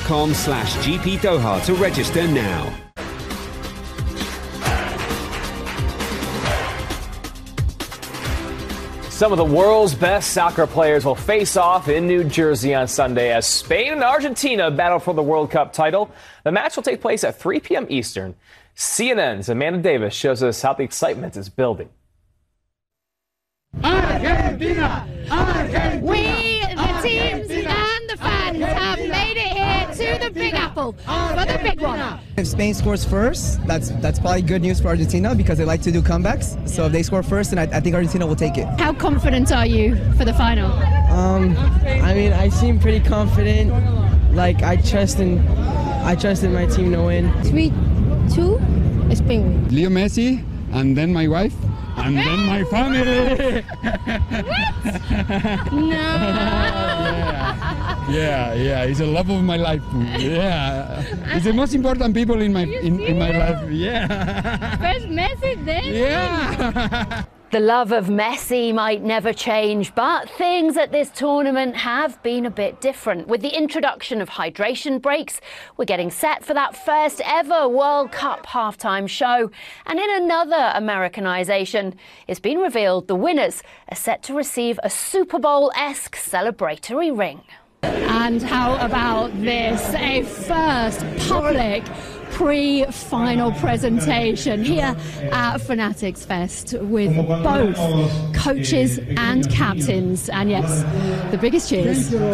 fanatics.com/GP Doha to register now. Some of the world's best soccer players will face off in New Jersey on Sunday as Spain and Argentina battle for the World Cup title. The match will take place at 3 p.m. Eastern. CNN's Amanda Davis shows us how the excitement is building. Argentina! Argentina! We, the teams and the fans, have made it here to the Big Apple for the big one. If Spain scores first, that's probably good news for Argentina because they like to do comebacks. So if they score first, then I think Argentina will take it. How confident are you for the final? I mean, I seem pretty confident. Like I trust in my team to win. 3-2, Spain. Leo Messi, and then my wife. And then my family. Yeah. It's the love of my life. Yeah. It's the most important people in my life. Yeah. First Messi, then. Yeah. The love of Messi might never change, but things at this tournament have been a bit different. With the introduction of hydration breaks, we're getting set for that first ever World Cup halftime show. And in another Americanization, it's been revealed the winners are set to receive a Super Bowl-esque celebratory ring. And how about this? A first public pre-final presentation here at Fanatics Fest with both coaches and captains. And yes, the biggest cheers